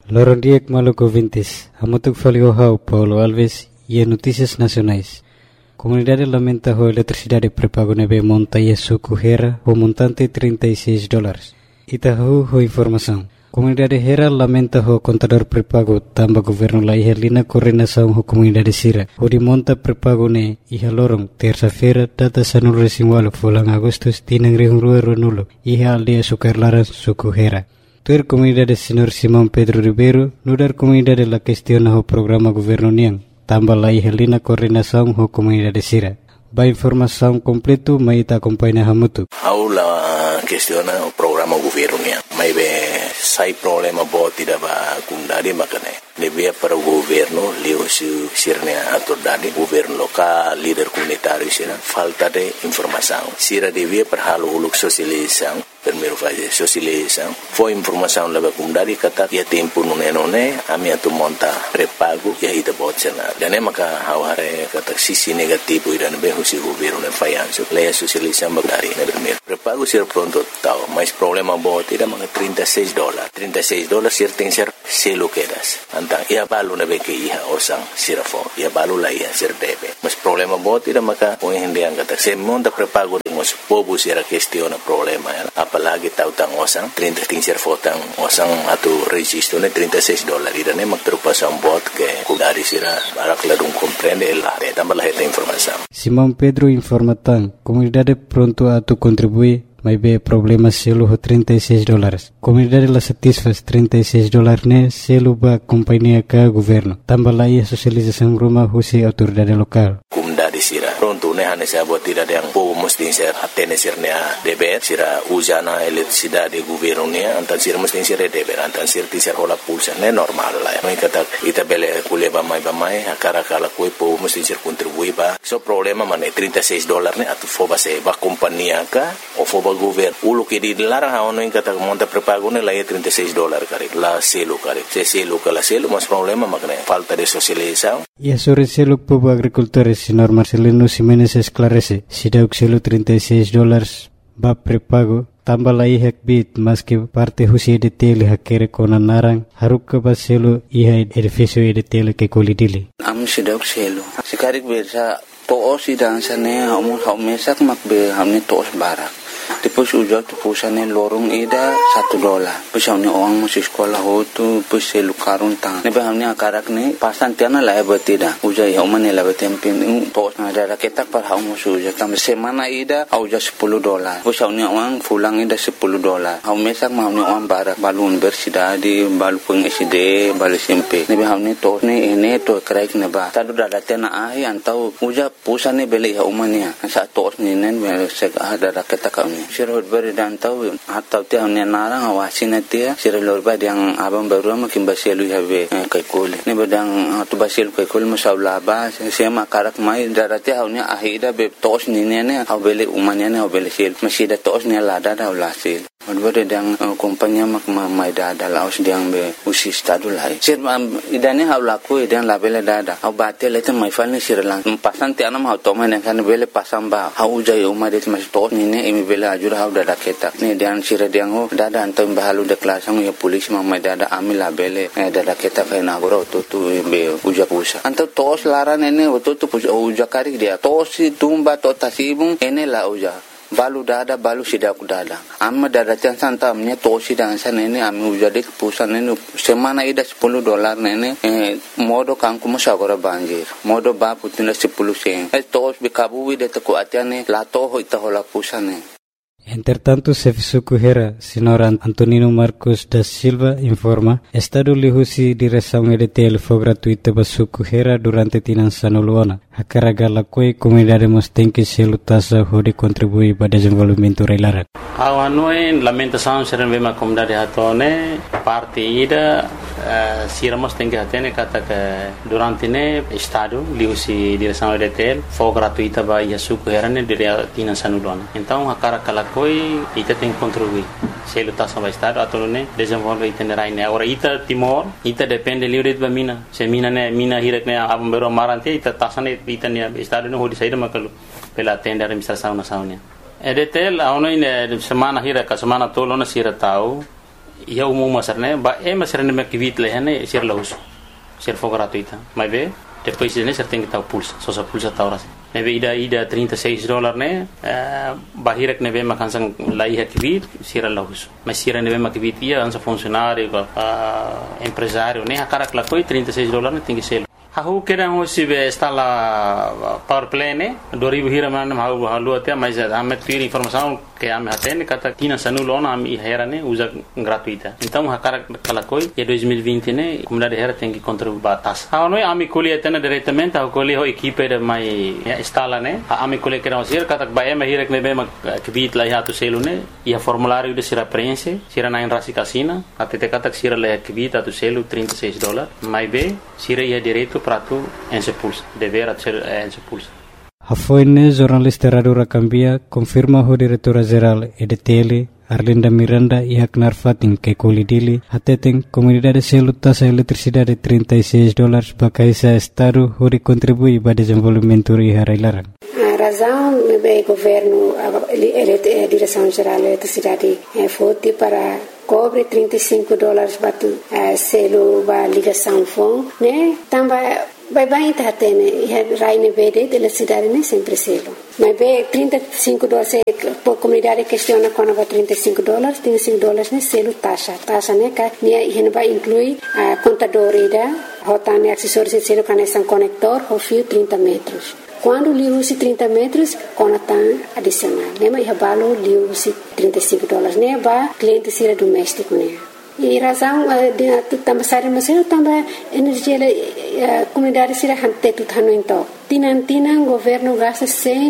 Lorondiek Maluco Vintes, Amotuk Faliohau, Paulo Alves e Notícias Nacionais. Comunidade lamenta a eletricidade pré-pago nebe monta e suco Hera, o montante $36. Itahu ho informação. Comunidade Hera lamenta o contador pré-pago tamba governo la ihelina coordenação ho comunidade Sira. O de monta pré-pago ne iha lorong terça-feira data sanul resinwalo fulang Agustus tinang rihungrua runulo iha aldia sukarlaran suco Hera. Tuer comunidade Senhor Simão Pedro Ribeiro, nudar comunidade la questiona o programa governo niang, tamba la ihelina coordenação ho comunidade Sira. Ba informação completo maita acompanha hamutu. Aula questiona o programa governo niang. Mai be sai problema boti da ba kundari makane. Lebih para o governo leu sirnya autoridade governo local, líder comunitário sira falta de informação. Sira devia para halo uluk sosialização. Primeiro fase sosialização. Foi informação leva comunidade kata ya tempo nune ami atu monta pré-pago ya ita botsena. Dan maka haware kata sisi negativo idan be husi governo ne fayanso. Leia sosialização bagari ne primeiro. Pré-pago sir pronto tau, mas problema boti da maka $36. $36 sir tem ser selo quedas. Antang ia balu na be ke iha osang sirafo. Ia balu la ia sir debe. Mas problema boti da maka o hindi ang kata se monta pré-pago de mos povo sira questiona problema ya. Apalagi tahu tang osang 30 tingser fotang osang atau registro ne $36 irane magtrupasan bot ke kudari sira barak ladung comprende la tambah la esta informação. Simão Pedro informa tang comunidade pronto a tu contribuir mas be problema selo ho $36. Comunidade la satisfaz $36 ne selo ba companhia ka governo. Tambah la ia sosialização rumah husi autoridade lokal. Comunidade sira pronto ne hane sa buat tidak yang povo mesti ser atene sirnya deber sira usana eletricidade governo ne antan sira mesti ser deber antan sir ti ser hola pulsa ne normal la mai kata ita bele kuleba mai akara kala koi povo mesti ser contribui ba so problema mane $36 ne atu foba se ba companhia ka o foba governo ulo que dilarang haono in kata monta pré-pago ne la $36 kari la selo kari se selo kala selo mas problema makne falta de socialização. E sobre selo povo agricultores senhor Marcelino Ximenes esclarece se deu selo $36 ba pré-pago tambah la ihak bit mas que parte husi de tele hakere kona narang haruk ba selo iha edifício de tele que colidili am se deu selo sekarik bersa toos sidang sane mesak makbe hamne toos barak Depois ujar tu pusane lorong ida $1. Pusane orang masih sekolah ho tu puse lukarun tang. Nebe hamne akarak ne pasan tiana la betida. Ujar ya umane la betempin tos na ada ketak par hau musu ujar tam semana ida au ujar $10. Pusane orang pulang ida $10. Hau mesak hamne orang barak balun bersida di balu pengiside balu SMP. Nebe hamne tos ne ene to kraik ne ba. Tadu dada tiana ai antau ujar pusane beli ya umane. Sa tos ne nen sek ada ketak Sirot beri dan tahu atau tiang ni narang awasin dia sirot lorba yang abang baru makin basilu habe kaikul ni bedang tu basilu kaikul masalah ba saya makarak mai darati haunya ahida be tos ni ne habele umanya ne habele sil masih da tos ni lada da ulasil Odbere dang kompanya mak mai dada laos diang be usi stadu lai. Sir idane hau laku idang labele dada. Hau bate lete mai falne sir lang. Pasan ti anam hau toma ne kan bele pasam ba. Hau jai umma det mas to ni ne imi bele ajur hau dada ketak. Ni diang sir diang ho dada antam bahalu de klasang ya polis mai dada ami labele dada ketak na goro tu be uja pusa. Antam tos laran ene tu uja kari dia. Tos tumba to tasibung ene la uja. Balu dada balu sidaku dada amma dada chan santa amnya tosi dan sana ini ami ujade pusan ini semana ida $10 nene modo kanku musagora banjir modo ba putina 10 sen tos bikabu de taku atiane la to ho ita hola pusane. Entretanto, Sefisuku Hera, senhor Antonino Marcos da Silva, informa, Estado lihusi direção EDTL foi gratuita para Suku Hera durante tinan sanuluana. A carga la coi comunidade mos tem que se lutasa hode contribuir para desenvolvimento reilara. Awanoi lamentação serem bem a comunidade hatone parte ida siramos tem que atene kata que durante ne Estado lihusi direção EDTL foi gratuita para Suku Hera ne dire tinan sanuluana. Então a carga la coi ita tem que contribuir. Se lutasa para Estado atau ne desenvolve itinerai ne. Agora ita Timor ita depende livre de mina. Se mina ne mina hirak ne abam bero marante ita tasane ita ne Estado no hodi saída makalu pela tenda administração nacional. EDTL aonoi ne semana hirak semana tolo na sira tau ia umum masarne ba masarne me kivit lehane sir lahus sir for gratuita mas be depois ne ser tem que estar pulsa só sa pulsa ta horas neve ida $36 ne bahirek neve makansang lai kivit sir lahus mas sir neve makivit ia ansa funcionário empresário ne akarak la koi $36 ne tingi selo Aku kira hoje está lá power plane 2000 hira mana mau halu até mas ame ter informação que ame atende kata tina sanulon ame hera ne usa gratuita então hakara kala koi e 2020 ne comunidade hera tem que contribuir batas a noi ame colhe atende diretamente a colhe ho equipe de mai instala ne ame colhe que não ser kata ba ame hira que me bem que bit lá ya tu selo ne e a formulário de sira preenche sira na enrasi casina até te kata sira le que bit tu selo $36 mais be sira ia direito prato en se pulsa dever ser en se pulsa Hafoine jornalista Radio Rakambia confirma o diretora geral EDTL Arlinda Miranda e Haknar Fatin que colidili hateten comunidade selo taxa eletricidade $36 bakaisa estado hori contribui para desenvolvimento e harailaran. A razão do governo a direção geral da eletricidade foi para cobre $35 batu selo ba ligação fon né também vai tá tendo raine verde de eletricidade né sempre selo mas be $35 por comunidade questiona quando vai $35 $35 né selo taxa né que vai incluir a contador ida rotane acessórios de selo conexão conector o fio 30 metros quando li usi 30 metros conatan adicional né mas balo li usi $35 né ba cliente sira doméstico né e razão de também sair mas eu também energia comunidade sira hante tu thano então Tinan governo gasta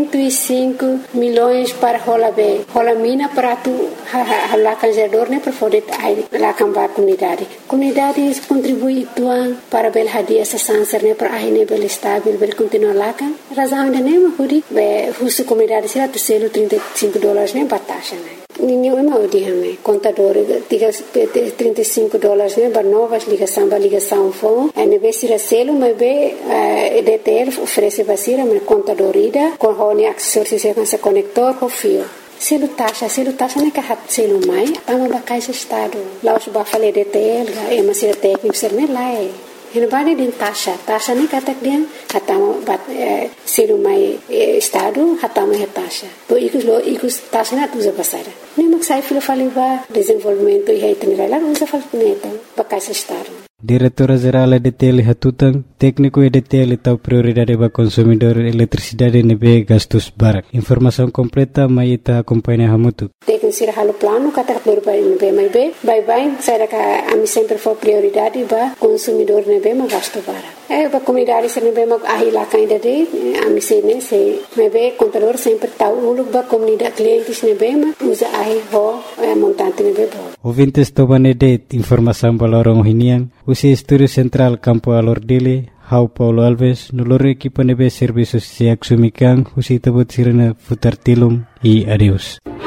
105 milhões para rola mina para tu lá canjador né para poder lá cambar comunidade contribui tuan para bel hadia essa sanser né para aí né bel estável bel continuar lá kan razão de né hudi be husu comunidade sira tu selo $35 né batasha né ninguém mau dia né contador $35 né para novas ligação fon né be sira selo mas be EDTL oferece vacina mas contador ida com honi acessórios com esse conector com fio selo taxa né que hat selo mai ama bacais estado lá os ba falei EDTL é mas sira técnico ser né lá Hinabani din taxa ni katak dia hatama bat selo mai estado hatama taxa to ikus taxa na tuza pasara ni maksai filo faliva desenvolvimento e itinerário lá usa falneta bacais estado Diretora Geral EDTL Hatutan, técnico EDTL tau prioridade para consumidor eletricidade nebe gastos barak. Informação completa mai ita acompanha hamutu. Técnico sira halo plano kata berbai nebe mai be, bye saya ka ami sempre for prioridade para consumidor nebe ma gasto barak. Ba comunidade sira nebe ma ahila kainda de ami sene se nebe contador sempre tau uluk ba comunidade clientes nebe ma usa ahi ho montante nebe bo. Ouvintes tobane de informação balorong hinian Usi Estúdio Central Campo Alordile, Hau Paulo Alves, nulore equipa nebe serviços se axumikan, usi tabot sirena futartilum e adeus.